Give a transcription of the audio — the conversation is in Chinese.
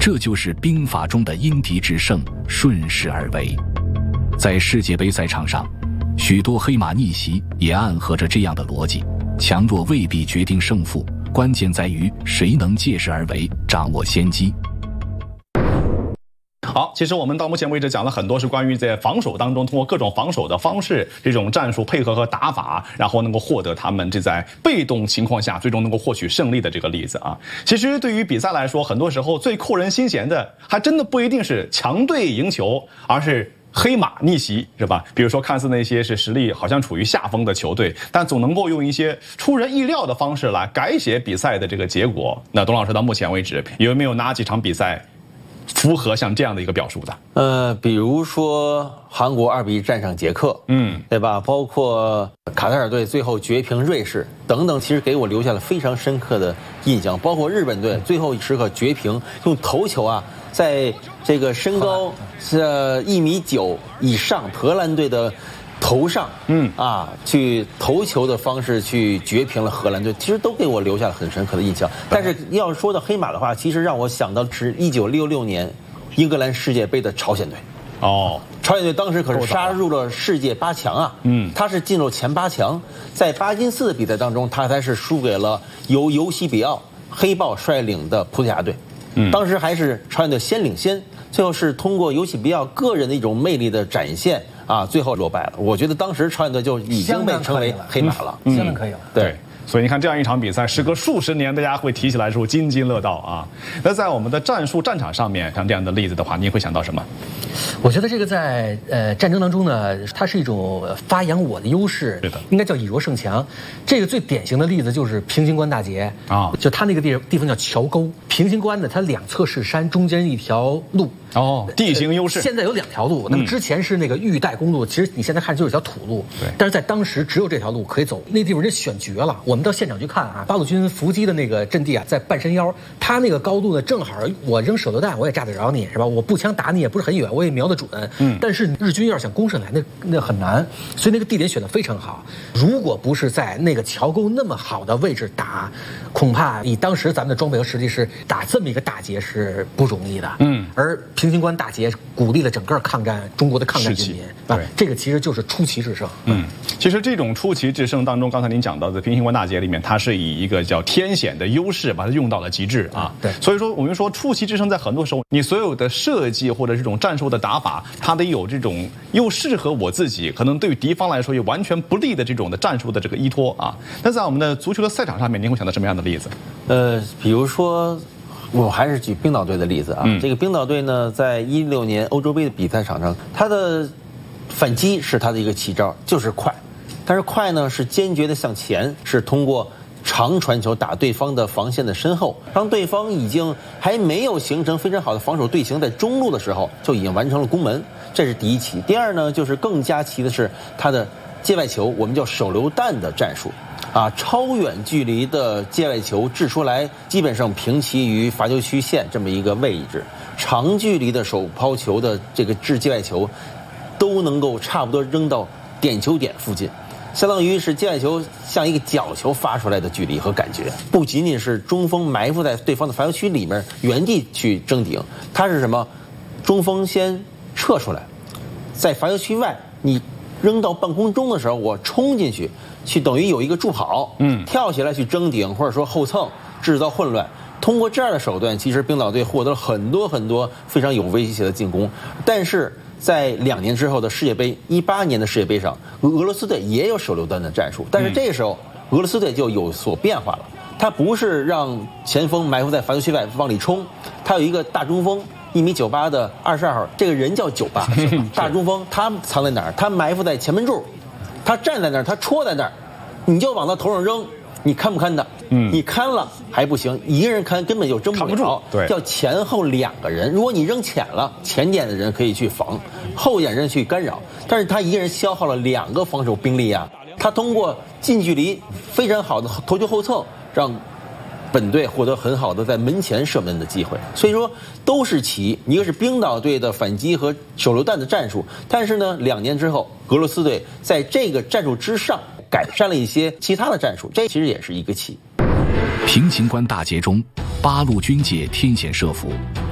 这就是兵法中的因敌制胜，顺势而为。在世界杯赛场上，许多黑马逆袭也暗合着这样的逻辑。强弱未必决定胜负，关键在于谁能借势而为，掌握先机。 好，其实我们到目前为止讲了很多是关于在防守当中通过各种防守的方式，这种战术配合和打法，然后能够获得他们这在被动情况下最终能够获取胜利的这个例子啊。其实对于比赛来说，很多时候最扣人心弦的还真的不一定是强队赢球，而是黑马逆袭，是吧？比如说看似那些是实力好像处于下风的球队，但总能够用一些出人意料的方式来改写比赛的这个结果。那董老师到目前为止有没有哪几场比赛符合像这样的一个表述的？ 比如说韩国2-1战胜捷克，对吧？包括卡塔尔队最后绝平瑞士等等，其实给我留下了非常深刻的印象。包括日本队最后时刻绝平，用头球啊，在这个身高1.9米以上荷兰队的头上，去头球的方式去绝平了荷兰队，其实都给我留下了很深刻的印象。但是要说到黑马的话，其实让我想到是1966年英格兰世界杯的朝鲜队。朝鲜队当时可是杀入了世界8强啊，他是进入前8强，在巴金斯的比赛当中，他才是输给了由尤西比奥黑豹率领的葡萄牙队。当时还是朝鲜队先领先，最后是通过尤西比奥个人的一种魅力的展现啊，最后落败了。我觉得当时朝鲜队就已经被称为黑马了， 相当可以了。 对。所以你看这样一场比赛，时隔数十年，大家会提起来的时候津津乐道啊。那在我们的战术战场上面，像这样的例子的话，你会想到什么？ 我觉得这个在战争当中呢，它是一种发扬我的优势， 对的， 应该叫以弱胜强。这个最典型的例子就是平型关大捷啊，就它那个地方叫桥沟，平型关呢，它两侧是山，中间一条路。 地形优势。 现在有2条路，那么之前是那个玉带公路，其实你现在看就是一条土路， 对。 但是在当时只有这条路可以走，那地方人选绝了。我们到现场去看啊，八路军伏击的那个阵地啊，在半山腰，它那个高度呢，正好我扔手榴弹我也炸得着你，是吧？我步枪打你也不是很远，我也瞄得准。但是日军要是想攻上来，那很难，所以那个地点选得非常好。如果不是在那个桥沟那么好的位置打，恐怕以当时咱们的装备和实力是打这么一个大捷是不容易的。而平型关大捷鼓励了整个抗战中国的抗战军民啊，这个其实就是出奇制胜。 其实这种出奇制胜当中，刚才您讲到的平型关大捷里面，它是以一个叫天险的优势把它用到了极致啊。 对， 所以说我们说出奇制胜，在很多时候你所有的设计或者这种战术的打法，它得有这种又适合我自己，可能对于敌方来说也完全不利的这种的战术的这个依托啊。那在我们的足球的赛场上面，您会想到什么样的例子？ 比如说。我还是举冰岛队的例子啊，这个冰岛队呢，在16年欧洲杯的比赛场上，他的反击是他的一个奇招，就是快，但是快呢是坚决的向前，是通过长传球打对方的防线的身后，当对方已经还没有形成非常好的防守队形，在中路的时候就已经完成了攻门，这是第一奇。第二呢，就是更加奇的是他的界外球，我们叫手榴弹的战术。超远距离的界外球掷出来，基本上平齐于罚球区线这么一个位置。长距离的手抛球的这个掷界外球，都能够差不多扔到点球点附近，相当于是界外球像一个角球发出来的距离和感觉。不仅仅是中锋埋伏在对方的罚球区里面原地去争顶，它是什么？中锋先撤出来，在罚球区外你扔到半空中的时候，我冲进去等于有一个助跑，跳起来去争顶或者说后蹭，制造混乱。通过这样的手段，其实冰岛队获得了很多很多非常有威胁的进攻。但是在2年之后的世界杯，18年的世界杯上，俄罗斯队也有手榴弹的战术，但是这个时候俄罗斯队就有所变化了。他不是让前锋埋伏在罚球区外往里冲，他有一个大中锋1.98米的22号，这个人叫98，大中锋他藏在哪儿？他埋伏在前门柱。他站在那儿，他戳在那儿，你就往他头上扔，你看不看他？你看了还不行，一个人看根本就争不了， 对， 要前后2个人。如果你扔浅了，前点的人可以去防，后点人去干扰，但是他一个人消耗了2个防守兵力啊。他通过近距离非常好的头球后蹭，让本队获得很好的在门前射门的机会。所以说都是奇，一个是冰岛队的反击和手榴弹的战术，但是呢2年之后俄罗斯队在这个战术之上改善了一些其他的战术，这其实也是一个奇。 平型关大捷中，八路军借天险设伏，